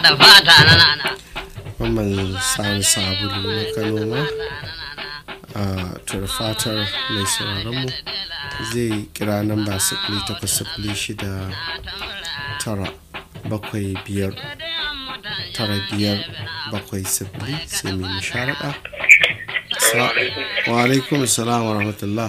da fata na nana. Mamman Sani Sabulu na Kano ma a turfatar mai sauraronmu zai kira namba 0806-759-570 sai mai musharaka. Wa alaikum salam wa rahmatullah.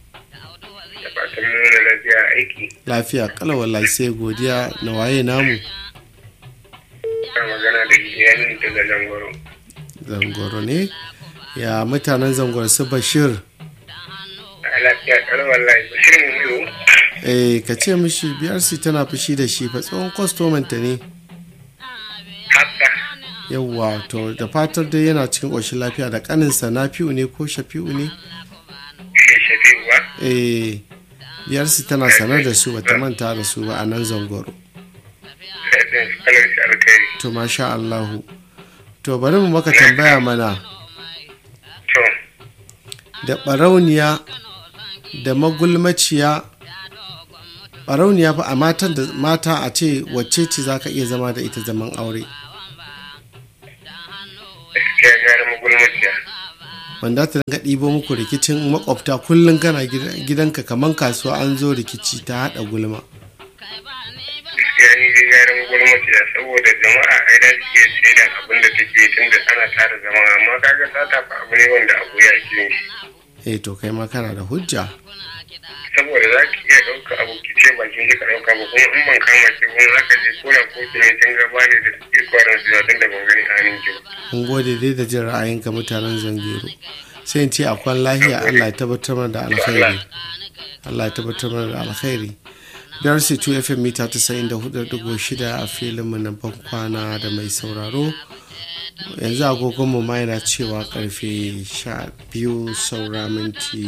Lafiya kala wallahi sai godiya. Na waye namu? Magana da iyalin daga Zangoro. Zangoro ne? Ya mutanen Zangoro su Bashir? Lafiya kala wallahi Bashir mu. Ka ce mishi BRC tana fushi da shi fa tsohon kwastomanta ne. Haka. Yawwa to da fatar dai yana cikin ƙoshin lafiya da ƙaninsa Nafi'u ne ko Shafi'u ne? Shafi'u ba? BRC tana sanar da su bata manta da su ba a nan Zangoro. To masha Allahu. To bari mu maka tambaya mana. To. Da barauniya da magulmaciya, barauniya fa a mata a ce wacce ce zaka iya zama da ita zaman aure? Gaskiya gara magulmaciya. Wanda ta dinga ɗibo muku rikicin makwabta kullum kana gidanka kaman kasuwa an zo rikici ta haɗa gulma. Gaskiya ni dai gara magulmaciya saboda jama'a ai da suke shaida abin da take tunda ana tara jama'a amma kaga sata fa abu ne wanda abu ya ke yin. To kai ma kana da hujja. Saboda za ki iya ɗauka abu ki ce bakin ki ka ɗauka ba kuma in ban kama ki kuma aka je koda ko ki ne kin gaba ne da ikwaran su tun da ban gani a hannun ki ba. Mun gode dai da jin ra'ayinka mutanen Zangero. Sai in ce akwai lahiya Allah ya tabbatar mana da alkhairi. Allah ya tabbatar mana da alkhairi. Darcy 2 FM mita 94.6 a filinmu na bankwana da mai sauraro. Yanzu agogonmu ma yana cewa karfe 12 saura minti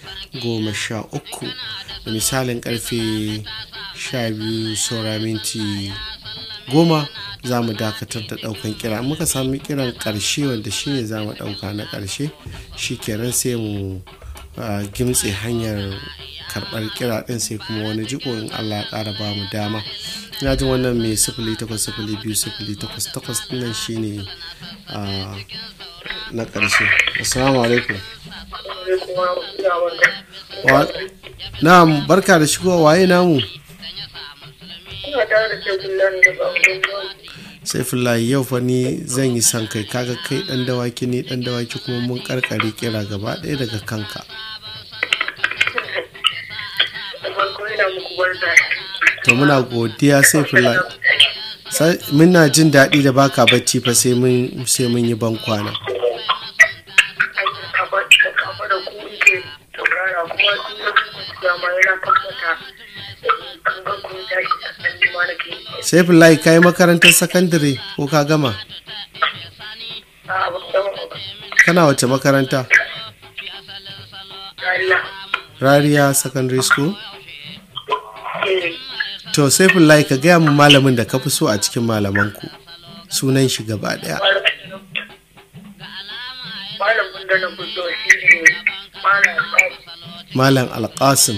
13 da misalin karfe 12 saura minti 10 za mu dakatar da daukan kira. Muka sami kiran karshe wanda shine za mu dauka na karshe shi kenan sai mu gimtse hanyar karɓar kira ɗin sai kuma wani jiko in Allah ya ƙara ba mu dama. Ina jin wannan mai 08020888 nan shine na ƙarshe. Assalamu alaikum. Na'am, barka da shigowa. Waye namu? Saifullahi, yau fa ni zan yi san kai, kaga kai dan dawaki ne dan dawaki kuma mun karkare kira gaba ɗaya daga kanka. To muna godiya Saifullahi. Muna jin daɗi da baka bacci fa sai mun yi ban kwana. Saifullahi, ka yi makarantar sakandare ko ka gama? Kana wace makaranta? Rariya Secondary School? To Saifullahi, ka gaya mu malamin da ka fi so a cikin malamanku, sunan shi gaba daya. Malamin da na fi so shi ne Malam Alƙasim.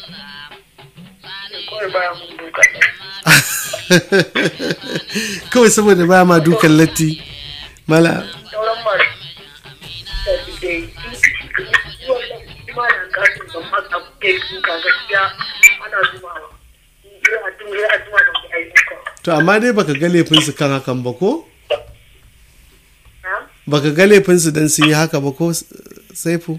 Kawai saboda ba ma dukan latti. Mala. To amma dai baka ga laifinsu kan hakan ba ko? Baka ga laifinsu don sun yi haka ba ko Saifu?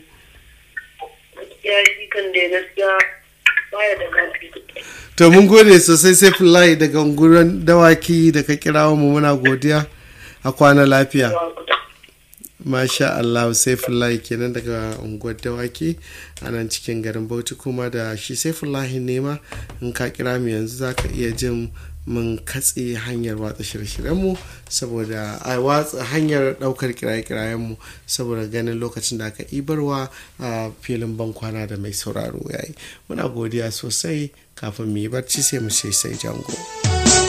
To mun gode sosai Saifullahi daga unguwar dawaki da ka kirawo mu, muna godiya, a kwana lafiya. Masha Allah, Saifullahi kenan daga unguwar dawaki a nan cikin garin Bauchi. Kuma da shi Saifullahi ne ma in ka kira mu yanzu zaka iya jin mun katse hanyar watsa shirye-shiryenmu saboda a watsa hanyar daukar kiraye-kirayenmu saboda ganin lokacin da aka ibarwa a filin bankwana da mai sauraro yayi. Muna godiya sosai. Kafin mu yi barci sai mu sai jango.